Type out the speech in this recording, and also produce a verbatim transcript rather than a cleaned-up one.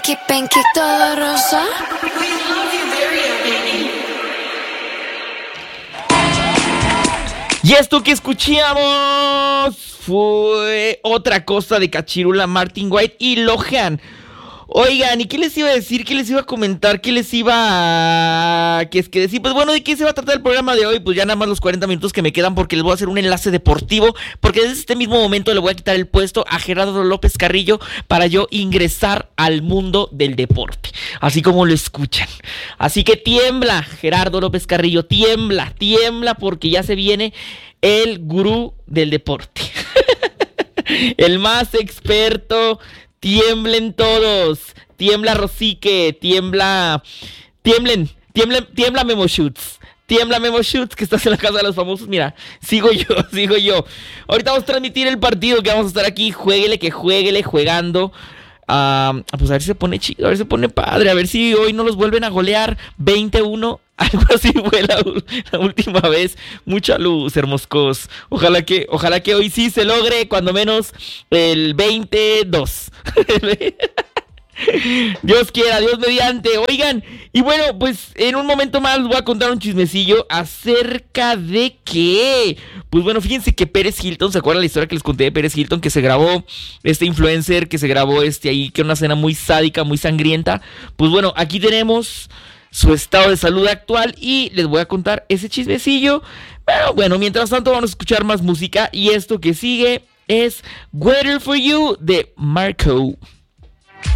Pinky, pinky, todo rosa. Y esto que escuchamos fue Otra Cosa de Cachirula, Martin White y Lohan. Oigan, ¿y qué les iba a decir? ¿Qué les iba a comentar? ¿Qué les iba a... ¿Qué es que decir? Pues bueno, ¿de qué se va a tratar el programa de hoy? Pues ya nada más los cuarenta minutos que me quedan, porque les voy a hacer un enlace deportivo, porque desde este mismo momento le voy a quitar el puesto a Gerardo López Carrillo para yo ingresar al mundo del deporte, así como lo escuchan. Así que tiembla, Gerardo López Carrillo, tiembla, tiembla, porque ya se viene el gurú del deporte. El más experto. Tiemblen todos, tiembla Rosique, tiembla, tiemblen, tiemblen, tiembla Memo Shoots, tiembla Memo Shoots, que estás en la casa de los famosos. Mira, sigo yo, sigo yo. Ahorita vamos a transmitir el partido, que vamos a estar aquí, jueguele, que jueguele, jugando. Uh, pues a ver si se pone chido, a ver si se pone padre, a ver si hoy no los vuelven a golear veinte uno, algo así fue la, la última vez. Mucha luz, hermoscos. Ojalá que, ojalá que hoy sí se logre, cuando menos el veintidós. Dios quiera, Dios mediante. Oigan, y bueno, pues en un momento más les voy a contar un chismecillo acerca de que, pues bueno, fíjense que Pérez Hilton, ¿se acuerdan la historia que les conté de Pérez Hilton? Que se grabó, este influencer que se grabó este ahí, que era una escena muy sádica, muy sangrienta. Pues bueno, aquí tenemos su estado de salud actual y les voy a contar ese chismecillo. Pero bueno, mientras tanto vamos a escuchar más música, y esto que sigue es Waiting for You de Marco.